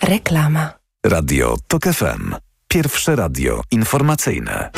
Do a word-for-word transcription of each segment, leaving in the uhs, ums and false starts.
Reklama. Radio Tok F M. Pierwsze radio informacyjne.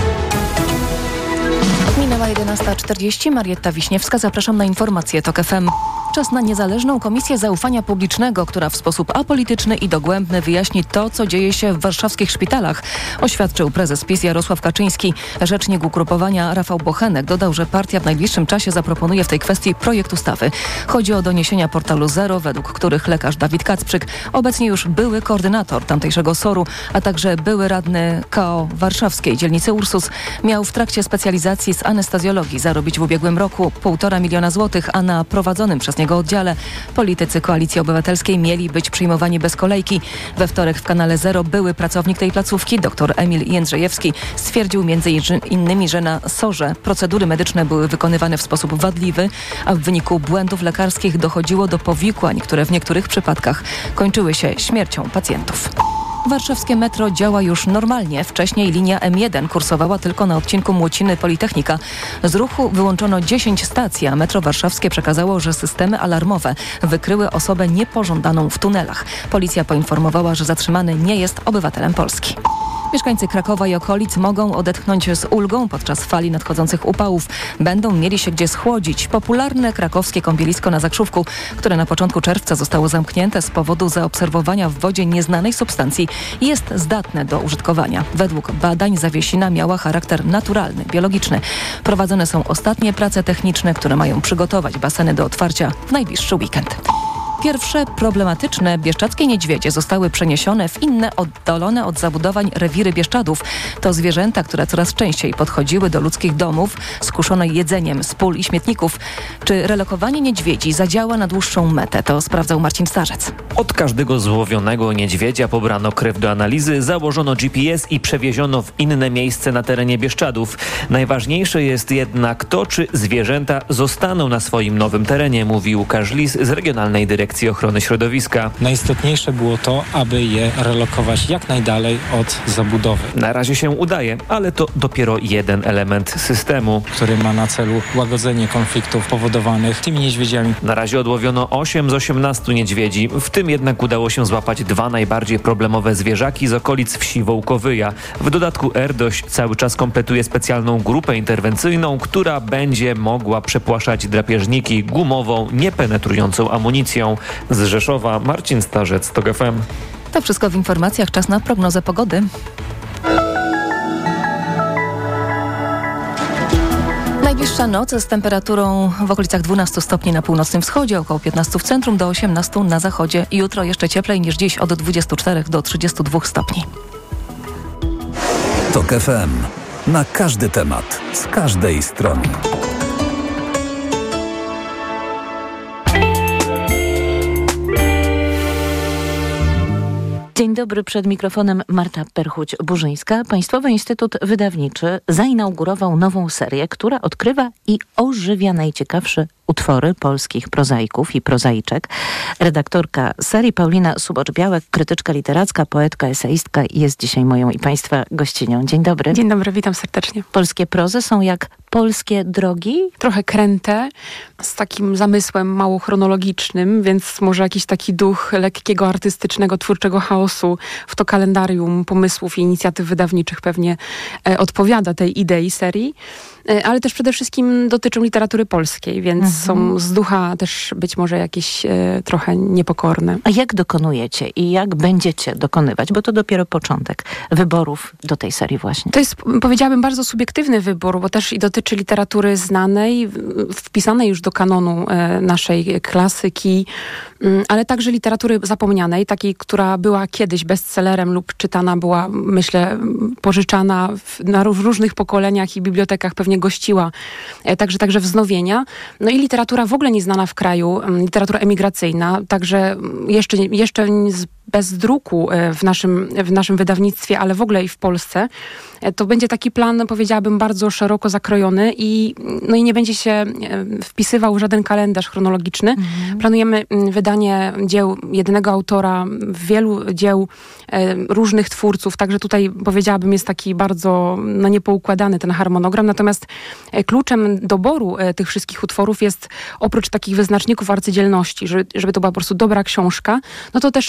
Minęła jedenasta czterdzieści. Marietta Wiśniewska. Zapraszam na informacje Tok F M. Czas na niezależną Komisję Zaufania Publicznego, która w sposób apolityczny i dogłębny wyjaśni to, co dzieje się w warszawskich szpitalach, oświadczył prezes PiS Jarosław Kaczyński. Rzecznik ugrupowania Rafał Bochenek dodał, że partia w najbliższym czasie zaproponuje w tej kwestii projekt ustawy. Chodzi o doniesienia portalu Zero, według których lekarz Dawid Kacprzyk, obecnie już były koordynator tamtejszego soru, a także były radny K O warszawskiej dzielnicy Ursus, miał w trakcie specjalizacji z anestezjologii zarobić w ubiegłym roku półtora miliona złotych, a na prowadzonym przez niego oddziale politycy Koalicji Obywatelskiej mieli być przyjmowani bez kolejki. We wtorek w kanale Zero były pracownik tej placówki, dr Emil Jędrzejewski, stwierdził między innymi, że na sorze procedury medyczne były wykonywane w sposób wadliwy, a w wyniku błędów lekarskich dochodziło do powikłań, które w niektórych przypadkach kończyły się śmiercią pacjentów. Warszawskie metro działa już normalnie. Wcześniej linia M jeden kursowała tylko na odcinku Młociny-Politechnika. Z ruchu wyłączono dziesięć stacji, a metro warszawskie przekazało, że systemy alarmowe wykryły osobę niepożądaną w tunelach. Policja poinformowała, że zatrzymany nie jest obywatelem Polski. Mieszkańcy Krakowa i okolic mogą odetchnąć z ulgą podczas fali nadchodzących upałów. Będą mieli się gdzie schłodzić. Popularne krakowskie kąpielisko na Zakrzówku, które na początku czerwca zostało zamknięte z powodu zaobserwowania w wodzie nieznanej substancji, jest zdatne do użytkowania. Według badań zawiesina miała charakter naturalny, biologiczny. Prowadzone są ostatnie prace techniczne, które mają przygotować baseny do otwarcia w najbliższy weekend. Pierwsze problematyczne bieszczadzkie niedźwiedzie zostały przeniesione w inne oddalone od zabudowań rewiry Bieszczadów. To zwierzęta, które coraz częściej podchodziły do ludzkich domów, skuszone jedzeniem z pól i śmietników. Czy relokowanie niedźwiedzi zadziała na dłuższą metę? To sprawdzał Marcin Starzec. Od każdego złowionego niedźwiedzia pobrano krew do analizy, założono G P S i przewieziono w inne miejsce na terenie Bieszczadów. Najważniejsze jest jednak to, czy zwierzęta zostaną na swoim nowym terenie, mówi Łukasz Lis z Regionalnej Dyrekcji Ochrony Środowiska. Najistotniejsze było to, aby je relokować jak najdalej od zabudowy. Na razie się udaje, ale to dopiero jeden element systemu, który ma na celu łagodzenie konfliktów powodowanych tymi niedźwiedziami. Na razie odłowiono osiem z osiemnastu niedźwiedzi, w tym jednak udało się złapać dwa najbardziej problemowe zwierzaki z okolic wsi Wołkowyja. W dodatku Erdoś cały czas kompletuje specjalną grupę interwencyjną, która będzie mogła przepłaszać drapieżniki gumową, niepenetrującą amunicją. Z Rzeszowa Marcin Starzec, Tok F M. To wszystko w informacjach. Czas na prognozę pogody. Najbliższa noc z temperaturą w okolicach dwunastu stopni na północnym wschodzie, około piętnastu w centrum, do osiemnastu na zachodzie. Jutro jeszcze cieplej niż dziś, od dwudziestu czterech do trzydziestu dwóch stopni. Tok F M. Na każdy temat, z każdej strony. Dzień dobry, przed mikrofonem Marta Perchuć-Burzyńska. Państwowy Instytut Wydawniczy zainaugurował nową serię, która odkrywa i ożywia najciekawsze utwory polskich prozaików i prozaiczek. Redaktorka serii Paulina Subocz-Białek, krytyczka literacka, poetka, eseistka jest dzisiaj moją i Państwa gościnią. Dzień dobry. Dzień dobry, witam serdecznie. Polskie prozy są jak polskie drogi? Trochę kręte, z takim zamysłem mało chronologicznym, więc może jakiś taki duch lekkiego, artystycznego, twórczego chaosu w to kalendarium pomysłów i inicjatyw wydawniczych pewnie e, odpowiada tej idei serii. Ale też przede wszystkim dotyczą literatury polskiej, więc mhm. są z ducha też być może jakieś e, trochę niepokorne. A jak dokonujecie i jak będziecie dokonywać, bo to dopiero początek wyborów do tej serii właśnie? To jest, powiedziałabym, bardzo subiektywny wybór, bo też i dotyczy literatury znanej, wpisanej już do kanonu e, naszej klasyki, m, ale także literatury zapomnianej, takiej, która była kiedyś bestsellerem lub czytana była, myślę, pożyczana w, na różnych pokoleniach i bibliotekach pewnie gościła, także, także wznowienia. No i literatura w ogóle nieznana w kraju, literatura emigracyjna, także jeszcze, jeszcze bez druku w naszym, w naszym wydawnictwie, ale w ogóle i w Polsce. To będzie taki plan, powiedziałabym, bardzo szeroko zakrojony i, no i nie będzie się wpisywał żaden kalendarz chronologiczny. Mhm. Planujemy wydanie dzieł jednego autora, wielu dzieł różnych twórców, także tutaj powiedziałabym jest taki bardzo no, niepoukładany ten harmonogram. Natomiast kluczem doboru tych wszystkich utworów jest oprócz takich wyznaczników arcydzielności, żeby, żeby to była po prostu dobra książka, no to też jakiś taki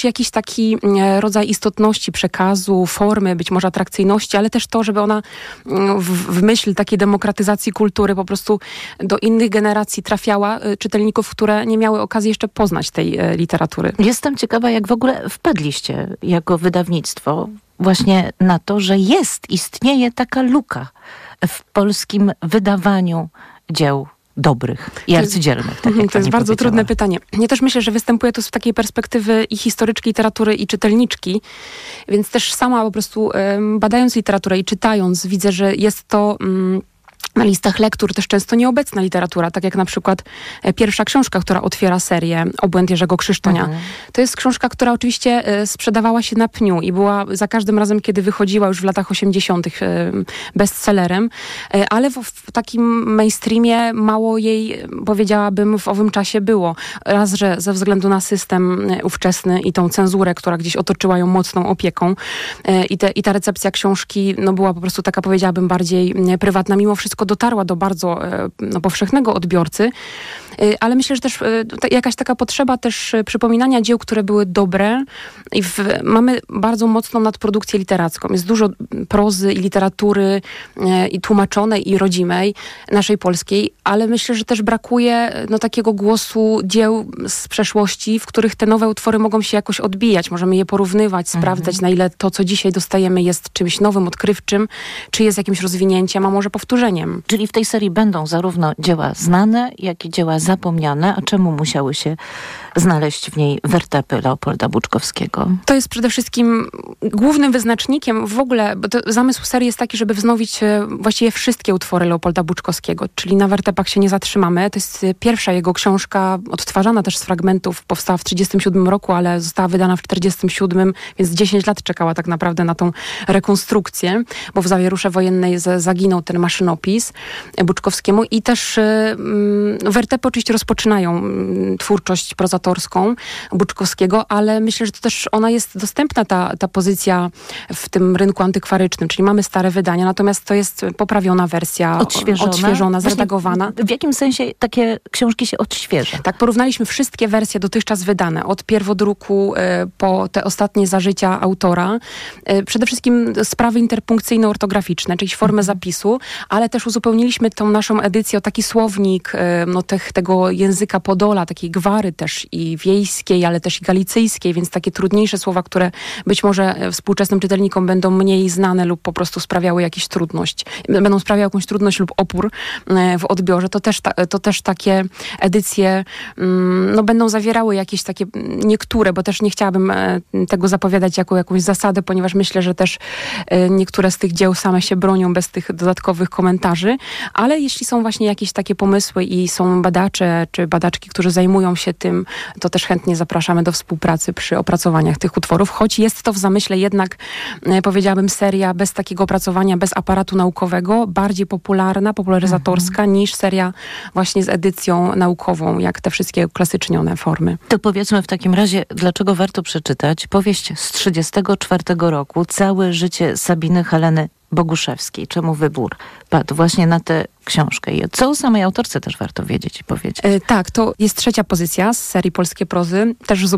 taki e, rodzaj istotności przekazu, formy, być może atrakcyjności, ale też to, żeby ona w, w myśl takiej demokratyzacji kultury po prostu do innych generacji trafiała, e, czytelników, które nie miały okazji jeszcze poznać tej e, literatury. Jestem ciekawa, jak w ogóle wpadliście jako wydawnictwo właśnie na to, że jest, istnieje taka luka w polskim wydawaniu dzieł dobrych i arcydzielnych. Tak jak to jest bardzo powiedziała. trudne pytanie. Ja też myślę, że występuje to z takiej perspektywy i historyczki literatury, i czytelniczki, więc też sama po prostu um, badając literaturę i czytając, widzę, że jest to... Um, na listach lektur też często nieobecna literatura, tak jak na przykład e, pierwsza książka, która otwiera serię Obłęd Jerzego Krzysztonia. Mhm. To jest książka, która oczywiście e, sprzedawała się na pniu i była za każdym razem, kiedy wychodziła już w latach osiemdziesiątych e, bestsellerem, e, ale w, w takim mainstreamie mało jej, powiedziałabym, w owym czasie było. Raz, że ze względu na system e, ówczesny i tą cenzurę, która gdzieś otoczyła ją mocną opieką e, i, te, i ta recepcja książki no, była po prostu taka, powiedziałabym, bardziej e, prywatna. Mimo wszystko dotarła do bardzo no, powszechnego odbiorcy, ale myślę, że też jakaś taka potrzeba też przypominania dzieł, które były dobre i w, mamy bardzo mocną nadprodukcję literacką. Jest dużo prozy i literatury i tłumaczonej i rodzimej, naszej polskiej, ale myślę, że też brakuje no, takiego głosu dzieł z przeszłości, w których te nowe utwory mogą się jakoś odbijać. Możemy je porównywać, mhm. sprawdzać, na ile to, co dzisiaj dostajemy, jest czymś nowym, odkrywczym, czy jest jakimś rozwinięciem, a może powtórzeniem. Czyli w tej serii będą zarówno dzieła znane, jak i dzieła zapomniane. A czemu musiały się znaleźć w niej wertepy Leopolda Buczkowskiego? To jest przede wszystkim głównym wyznacznikiem w ogóle, bo to zamysł serii jest taki, żeby wznowić właściwie wszystkie utwory Leopolda Buczkowskiego, czyli na wertepach się nie zatrzymamy. To jest pierwsza jego książka, odtwarzana też z fragmentów, powstała w trzydziestym siódmym roku, ale została wydana w czterdziestym siódmym, więc dziesięć lat czekała tak naprawdę na tą rekonstrukcję, bo w zawierusze wojennej zaginął ten maszynopis Buczkowskiemu i też um, wertepy oczywiście rozpoczynają um, twórczość prozatorską Buczkowskiego, ale myślę, że to też ona jest dostępna, ta, ta pozycja w tym rynku antykwarycznym, czyli mamy stare wydania, natomiast to jest poprawiona wersja, odświeżona, odświeżona zredagowana. W jakim sensie takie książki się odświeża? Tak, porównaliśmy wszystkie wersje dotychczas wydane, od pierwodruku y, po te ostatnie zażycia autora. Y, przede wszystkim sprawy interpunkcyjno-ortograficzne, czyli formę zapisu, ale też uzupełniliśmy tą naszą edycję o taki słownik no, tych, tego języka Podola, takiej gwary też i wiejskiej, ale też i galicyjskiej, więc takie trudniejsze słowa, które być może współczesnym czytelnikom będą mniej znane lub po prostu sprawiały jakąś trudność, będą sprawiały jakąś trudność lub opór w odbiorze. To też, ta, to też takie edycje no, będą zawierały jakieś takie niektóre, bo też nie chciałabym tego zapowiadać jako jakąś zasadę, ponieważ myślę, że też niektóre z tych dzieł same się bronią bez tych dodatkowych komentarzy, ale jeśli są właśnie jakieś takie pomysły i są badacze czy badaczki, którzy zajmują się tym, to też chętnie zapraszamy do współpracy przy opracowaniach tych utworów, choć jest to w zamyśle jednak, powiedziałabym, seria bez takiego opracowania, bez aparatu naukowego, bardziej popularna, popularyzatorska mhm. niż seria właśnie z edycją naukową, jak te wszystkie klasycznione formy. To powiedzmy w takim razie, dlaczego warto przeczytać powieść z trzydziestego czwartego roku, Całe życie Sabiny Heleny Boguszewskiej. Czemu wybór padł właśnie na tę książkę? I co o samej autorce też warto wiedzieć i powiedzieć. E, tak, to jest trzecia pozycja z serii Polskie Prozy, też